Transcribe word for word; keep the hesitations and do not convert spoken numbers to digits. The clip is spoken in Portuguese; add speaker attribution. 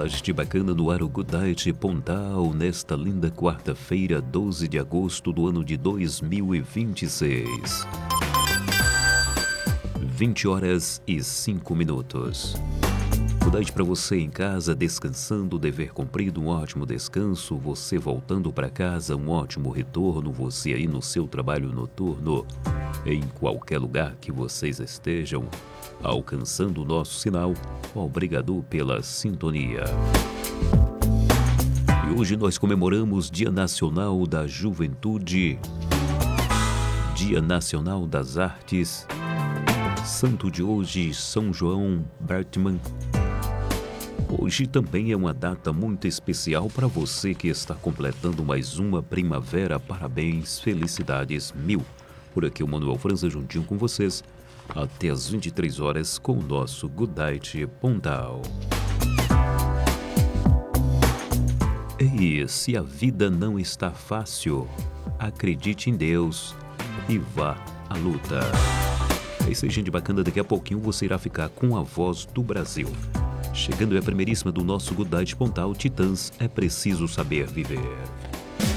Speaker 1: Fala, gente bacana, no ar o Good Night Pontal, nesta linda quarta-feira, doze de agosto do ano de dois mil e vinte e seis. vinte horas e cinco minutos. Good night para você em casa, descansando, dever cumprido, um ótimo descanso, você voltando para casa, um ótimo retorno, você aí no seu trabalho noturno, em qualquer lugar que vocês estejam, alcançando o nosso sinal, obrigado pela sintonia. E hoje nós comemoramos Dia Nacional da Juventude, Dia Nacional das Artes, santo de hoje, São João Bertman. Hoje também é uma data muito especial para você que está completando mais uma primavera. Parabéns, felicidades mil. Por aqui o Manuel França juntinho com vocês, até as vinte e três horas com o nosso Good Night Pontal. E se a vida não está fácil, acredite em Deus e vá à luta. É isso aí, gente bacana, daqui a pouquinho você irá ficar com a voz do Brasil. Chegando é a primeiríssima do nosso Good Night Pontal, Titãs, É Preciso Saber Viver.